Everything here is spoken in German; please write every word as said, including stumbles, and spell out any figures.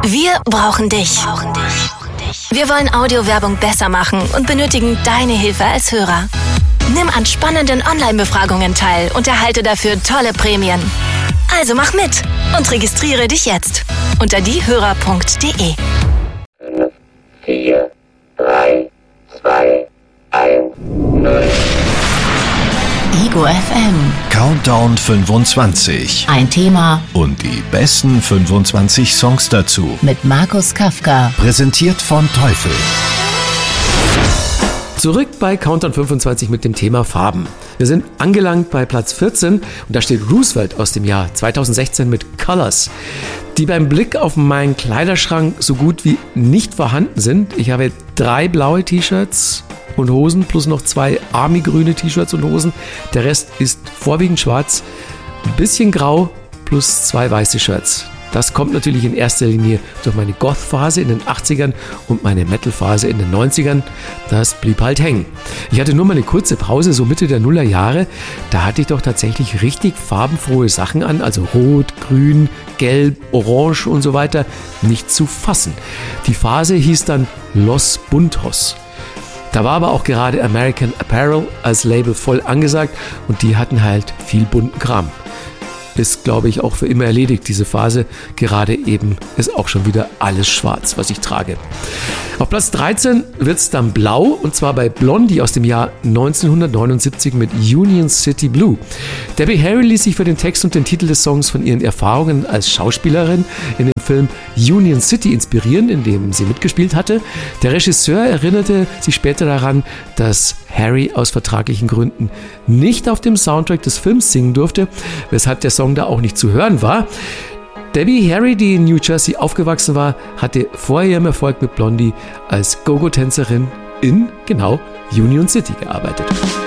Wir brauchen dich. Wir wollen Audiowerbung besser machen und benötigen deine Hilfe als Hörer. Nimm an spannenden Online-Befragungen teil und erhalte dafür tolle Prämien. Also mach mit und registriere dich jetzt unter diehörer punkt de. fünf, vier, drei, zwei, eins, null. Ego F M. Countdown fünfundzwanzig. Ein Thema Und die besten fünfundzwanzig Songs dazu. mit Markus Kafka. Präsentiert von Teufel. Zurück bei Countdown fünfundzwanzig mit dem Thema Farben. Wir sind angelangt bei Platz vierzehn und da steht Roosevelt aus dem Jahr zweitausendsechzehn mit Colors, die beim Blick auf meinen Kleiderschrank so gut wie nicht vorhanden sind. Ich habe drei blaue T-Shirts und Hosen plus noch zwei army-grüne T-Shirts und Hosen. Der Rest ist vorwiegend schwarz, ein bisschen grau plus zwei weiße Shirts. Das kommt natürlich in erster Linie durch meine Goth-Phase in den achtzigern und meine Metal-Phase in den neunzigern. Das blieb halt hängen. Ich hatte nur mal eine kurze Pause, so Mitte der Nullerjahre. Da hatte ich doch tatsächlich richtig farbenfrohe Sachen an, also rot, grün, gelb, orange und so weiter. Nicht zu fassen. Die Phase hieß dann Los Buntos. Da war aber auch gerade American Apparel als Label voll angesagt und die hatten halt viel bunten Kram. Ist, glaube ich, auch für immer erledigt, diese Phase. Gerade eben ist auch schon wieder alles schwarz, was ich trage. Auf Platz dreizehn wird es dann blau, und zwar bei Blondie aus dem Jahr neunzehnhundertneunundsiebzig mit Union City Blue. Debbie Harry ließ sich für den Text und den Titel des Songs von ihren Erfahrungen als Schauspielerin in dem Film Union City inspirieren, in dem sie mitgespielt hatte. Der Regisseur erinnerte sich später daran, dass Harry aus vertraglichen Gründen nicht auf dem Soundtrack des Films singen durfte, weshalb der Song da auch nicht zu hören war. Debbie Harry, die in New Jersey aufgewachsen war, hatte vor ihrem Erfolg mit Blondie als Go-Go-Tänzerin in, genau, Union City gearbeitet.